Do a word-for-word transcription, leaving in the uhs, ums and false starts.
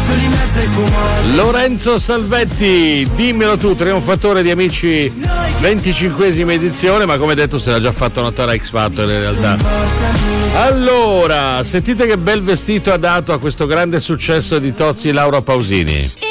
Lorenzo Salvetti, dimmelo tu, trionfatore di Amici, venticinquesima edizione, ma come detto se l'ha già fatto notare a X Factor in realtà. Allora, sentite che bel vestito ha dato a questo grande successo di Tozzi Laura Pausini.